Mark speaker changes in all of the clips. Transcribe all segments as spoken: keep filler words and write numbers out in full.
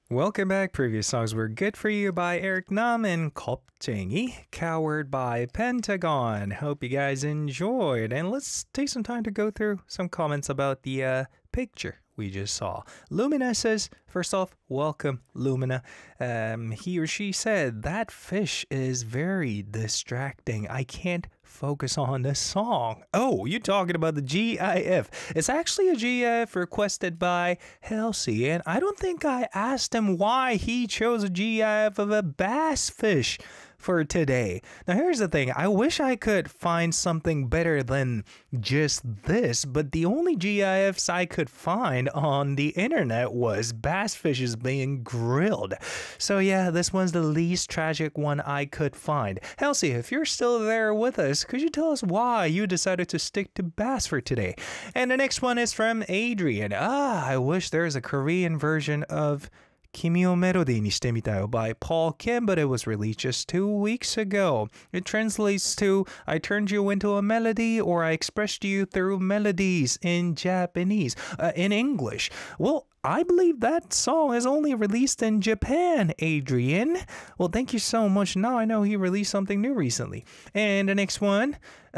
Speaker 1: Welcome back. Previous songs were Good For You by Eric Nam and 겁쟁이, Coward by Pentagon. Hope you guys enjoyed. And let's take some time to go through some comments about the uh, picture we just saw. Lumina says, first off, welcome, Lumina. Um, he or she said, that fish is very distracting. I can't focus on the song. Oh, you're talking about the GIF. It's actually a GIF requested by Halsey, and I don't think I asked him why he chose a GIF of a bass fish for today. Now here's the thing, I wish I could find something better than just this, but the only GIFs I could find on the internet was bass fishes being grilled. So yeah, this one's the least tragic one I could find. Halsey, if you're still there with us, could you tell us why you decided to stick to bass for today? And the next one is from Adrian. Ah, I wish there's a Korean version of Kimi o Melody ni shite mitayo by Paul Kim, but it was released just two weeks ago. It translates to, I turned you into a melody, or I expressed you through melodies in Japanese, uh, in English. Well, I believe that song is only released in Japan, Adrian. Well, thank you so much. Now I know he released something new recently. And the next one,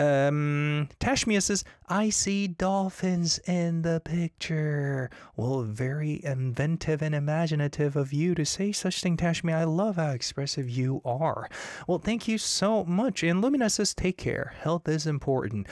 Speaker 1: um, Tashmia says, I see dolphins in the picture. Well, very inventive and imaginative of you to say such thing, Tashmia. I love how expressive you are. Well, thank you so much. And Lumina says, take care. Health is important.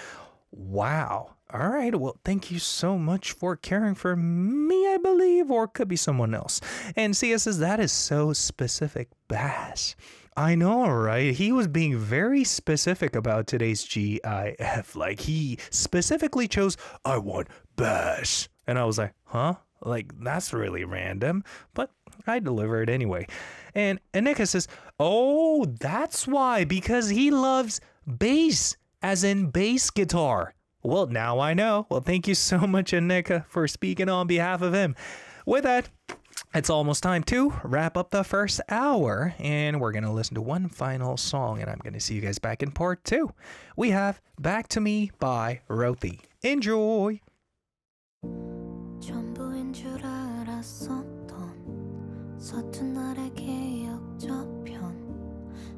Speaker 1: Wow. All right. Well, thank you so much for caring for me, I believe, or it could be someone else. And Cia says, that is so specific, bass. I know, right? He was being very specific about today's GIF. Like, he specifically chose, I want bass. And I was like, huh? Like, that's really random. But I delivered anyway. And Anika says, oh, that's why. Because he loves bass, as in bass guitar. Well, now I know. Well, thank you so much, Anika, for speaking on behalf of him. With that, it's almost time to wrap up the first hour, and we're going to listen to one final song, and I'm going to see you guys back in part two. We have Back to Me by Roti. Enjoy!
Speaker 2: 전부인 줄 알았었던 서툰